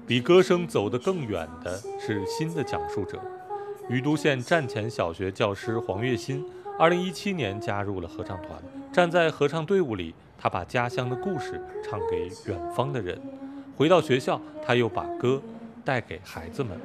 比歌声走得更远的是新的讲述者。余都县站前小学教师黄月新，2017年加入了合唱团，站在合唱队伍里，他把家乡的故事唱给远方的人。回到学校，他又把歌带给孩子们。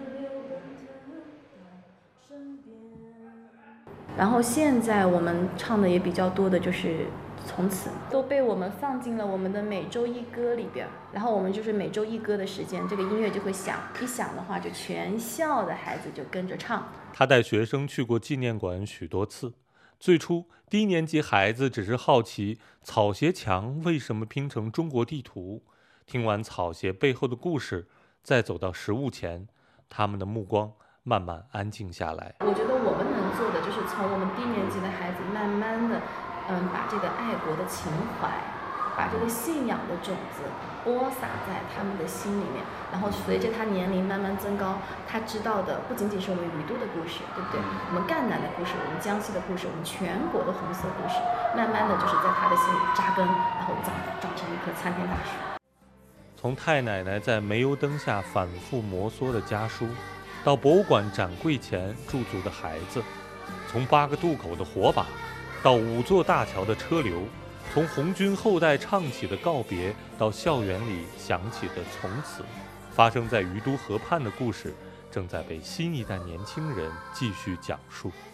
然后现在我们唱的也比较多的就是从此，都被我们放进了我们的每周一歌里边。然后我们就是每周一歌的时间，这个音乐就会响，一响的话，就全校的孩子就跟着唱。 他带学生去过纪念馆许多次。最初，低年级孩子只是好奇草鞋墙为什么拼成中国地图。听完草鞋背后的故事，再走到实物前，他们的目光慢慢安静下来。 我觉得我们能做的就是从我们低年级的孩子慢慢的，把这个爱国的情怀，把这个信仰的种子播撒在他们的心里面，然后随着他年龄慢慢增高，他知道的不仅仅是我们余都的故事，对不对？我们赣南的故事，我们江西的故事，我们全国的红色故事，慢慢的就是在他的心里扎根，然后长成一棵参天大树。 从太奶奶在煤油灯下反复摩挲的家书，到博物馆展柜前驻足的孩子，从8个渡口的火把，到5座大桥的车流，从红军后代唱起的告别，到校园里响起的从此，发生在余都河畔的故事，正在被新一代年轻人继续讲述。